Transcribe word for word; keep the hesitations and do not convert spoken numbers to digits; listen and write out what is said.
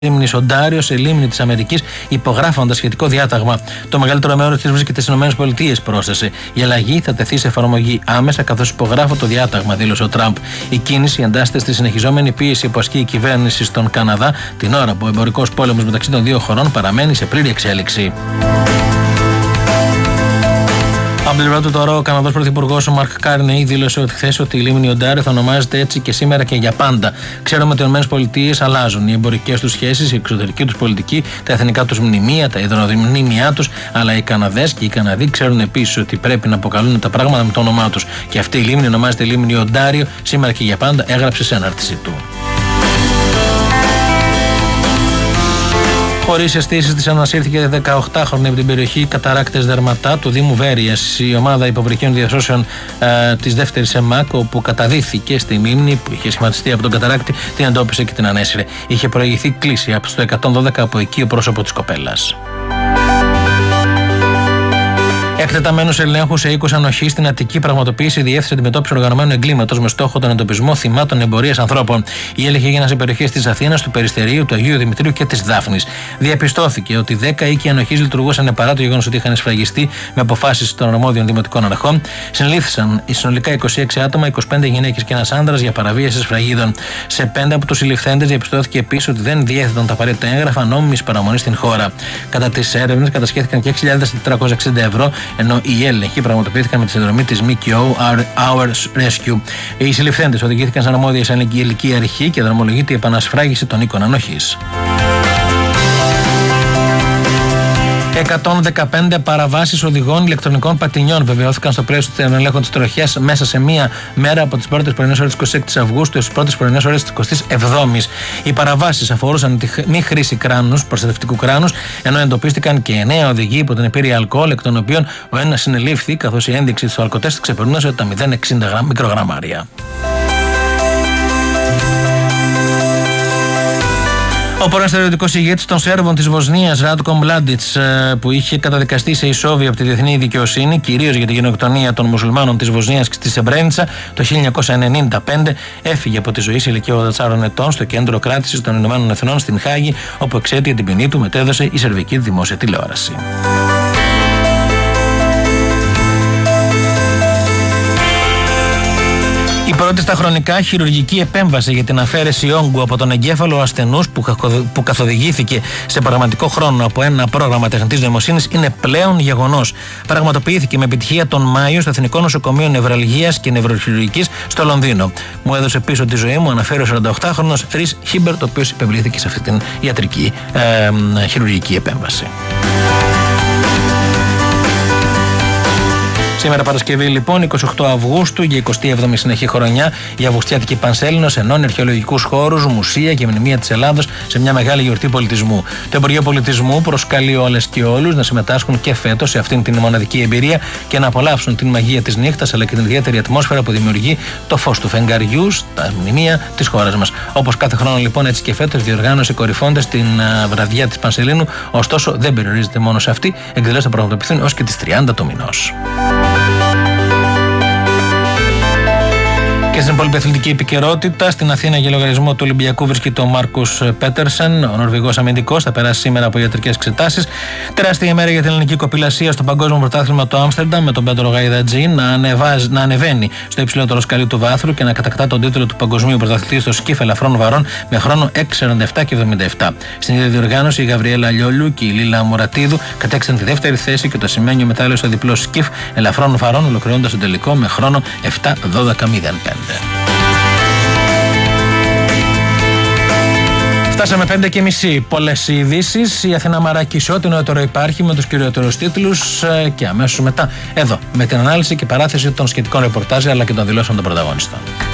Λίμνης Οντάριο σε λίμνη της Αμερικής, υπογράφοντας σχετικό διάταγμα. Το μεγαλύτερο μέρος της βρίσκεται στις ΗΠΑ, πρόσθεσε. Η αλλαγή θα τεθεί σε εφαρμογή άμεσα καθώς υπογράφω το διάταγμα, δήλωσε ο Τραμπ. Η κίνηση εντάσσεται στη συνεχιζόμενη πίεση που ασκεί η κυβέρνηση στον Καναδά, την ώρα που ο εμπορικός πόλεμος μεταξύ των δύο χωρών παραμένει σε πλήρη εξέλιξη. Από την πλευρά του τώρα, ο Καναδός Πρωθυπουργός ο Μαρκ Κάρνεϊ δήλωσε χθες ότι η λίμνη Οντάριο θα ονομάζεται έτσι και σήμερα και για πάντα. Ξέρουμε ότι οι ΗΠΑ αλλάζουν οι εμπορικές τους σχέσεις, η εξωτερική τους πολιτική, τα εθνικά τους μνημεία, τα υδρομνημεία τους, αλλά οι Καναδές και οι Καναδοί ξέρουν επίσης ότι πρέπει να αποκαλούν τα πράγματα με το όνομά τους. Και αυτή η λίμνη ονομάζεται λίμνη Οντάριο σήμερα και για πάντα, έγραψε σε ανάρτησή του. Χωρίς αισθήσεις της ανασύρθηκε δεκαοκτάχρονη από την περιοχή Καταράκτες Δερματά του Δήμου Βέρειας. Η ομάδα υποβρυχίων διασώσεων ε, της δεύτερης ΕΜΑΚ, όπου καταδύθηκε στη λίμνη που είχε σχηματιστεί από τον καταράκτη, την εντόπισε και την ανέσυρε. Είχε προηγηθεί κλήση από στο εκατόν δώδεκα από εκεί ο πρόσωπο της κοπέλας. Εκτεταμένους ελέγχους σε οίκους ανοχής στην Αττική πραγματοποίησε η Διεύθυνση Αντιμετώπισης Οργανωμένου Εγκλήματος με στόχο τον εντοπισμό θυμάτων εμπορίας ανθρώπων. Οι έλεγχοι έγιναν σε περιοχές της Αθήνας, του Περιστερίου, του Αγίου Δημητρίου και της Δάφνης. Διαπιστώθηκε ότι δέκα οίκοι ανοχής λειτουργούσαν παρά το γεγονός ότι είχαν σφραγιστεί με αποφάσεις των αρμόδιων δημοτικών αρχών. Συνελήφθησαν συνολικά είκοσι έξι άτομα, είκοσι πέντε γυναίκες και ένας άνδρας για παραβίαση σφραγίδων. Σε πέντε από τους συλληφθέντες διαπιστώθηκε επίσης ότι δεν διέθεταν τα απαραίτητα έγγραφα νόμιμης παραμονής στην χώρα. Κατά τις έρευνες κατασχέθηκαν και έξι χιλιάδες τετρακόσια εξήντα ευρώ, ενώ οι έλεγχοι πραγματοποιήθηκαν με τη συνδρομή της ΜΚΟ Our Rescue. Οι συλληφθέντες οδηγήθηκαν σαν αρμόδια σε ελληνική αρχή και δρομολογείται η επανασφράγιση των οίκων ανοχής. εκατόν δεκαπέντε παραβάσεις οδηγών ηλεκτρονικών πατινιών βεβαιώθηκαν στο πλαίσιο των ελέγχων της τροχιάς μέσα σε μία μέρα από τις πρώτες πρωινές ώρες της εικοστής έκτης Αυγούστου έως τις πρώτες πρωινές ώρες της εικοστής εβδόμης. Οι παραβάσεις αφορούσαν τη μη χρήση κράνους, προστατευτικού κράνους, ενώ εντοπίστηκαν και εννέα οδηγοί υπό την επίρρεια αλκοόλ, εκ των οποίων ο ένας συνελήφθη, καθώς η ένδειξη του αλκοτέστ ξεπερνούσε τα μηδέν κόμμα εξήντα μικρογραμμάρια. Ο πρώην στρατιωτικός ηγέτης των Σέρβων της Βοσνίας, Ράτκο Μλάντιτς, που είχε καταδικαστεί σε ισόβια από τη διεθνή δικαιοσύνη, κυρίως για τη γενοκτονία των μουσουλμάνων της Βοσνίας και στη Σεμπρένιτσα το χίλια εννιακόσια ενενήντα πέντε, έφυγε από τη ζωή σε ηλικία ογδόντα τεσσάρων ετών στο κέντρο κράτησης των Ηνωμένων Εθνών στην Χάγη, όπου εξαίτια την ποινή του μετέδωσε η σερβική δημόσια τηλεόραση. Η πρώτη στα χρονικά χειρουργική επέμβαση για την αφαίρεση όγκου από τον εγκέφαλο ασθενούς που καθοδηγήθηκε σε πραγματικό χρόνο από ένα πρόγραμμα τεχνητής νοημοσύνης είναι πλέον γεγονός. Πραγματοποιήθηκε με επιτυχία τον Μάιο στο Εθνικό Νοσοκομείο Νευραλγίας και Νευροχειρουργικής στο Λονδίνο. Μου έδωσε πίσω τη ζωή μου, αναφέρει ο σαρανταοκτάχρονος Ρις Χίμπερτ, ο οποίος υπευλήθηκε σε αυτή την ιατρική ε, χειρουργική επέμβαση. Σήμερα Παρασκευή λοιπόν, εικοστή ογδόη Αυγούστου, για εικοστή έβδομη συνεχή χρονιά, η Αυγουστιάτικη Πανσέλινος ενώνει αρχαιολογικούς χώρους, μουσεία και μνημεία της Ελλάδος σε μια μεγάλη γιορτή πολιτισμού. Το Υπουργείο Πολιτισμού προσκαλεί όλες και όλους να συμμετάσχουν και φέτος σε αυτήν την μοναδική εμπειρία και να απολαύσουν την μαγεία της νύχτας αλλά και την ιδιαίτερη ατμόσφαιρα που δημιουργεί το φως του φεγγαριού στα μνημεία της χώρας μας. Όπως κάθε χρόνο λοιπόν, έτσι και φέτος διοργάνωσε κορυφώντας την βραδιά της Πανσελίνου, ωστόσο δεν περιορίζεται μόνο σε αυτή, εκδηλώσεις θα πραγματοποιηθούν ως και τις τριάντα του μηνός. Και στην υπόλοιπη αθλητική επικαιρότητα, στην Αθήνα για λογαριασμό του Ολυμπιακού βρίσκεται ο Μάρκους Πέτερσεν, ο Νορβηγός αμυντικός, θα περάσει σήμερα από ιατρικές εξετάσεις. Τεράστια ημέρα για την ελληνική κοπηλασία στο Παγκόσμιο Πρωτάθλημα του Άμστερνταμ, με τον Πέτρο Γαϊδατζή να, ανεβάζει, να ανεβαίνει στο υψηλότερο σκαλί του βάθρου και να κατακτά τον τίτλο του Παγκοσμίου Πρωταθλητή στο σκιφ ελαφρών βαρών με χρόνο έξι σαράντα επτά και εβδομήντα επτά. Στην ίδια διοργάνωση, η Γαβριέλα Λιόλιου και η Λίλα Μουρατίδου κατέξαν τη δεύτερη θέση και το ασημένιο μετάλλιο στο διπλό σκιφ ελαφρών βαρών, ολοκληρώνοντας τον τελικό με χρόνο επτά δώδεκα μηδέν πέντε. Φτάσαμε πέντε και μισή. Πολλές ειδήσεις. Η Αθηνά Μαράκης, ό,τι νεότερο υπάρχει με τους κυριότερους τίτλους και αμέσως μετά εδώ με την ανάλυση και παράθεση των σχετικών ρεπορτάζ αλλά και των δηλώσεων των πρωταγωνιστών.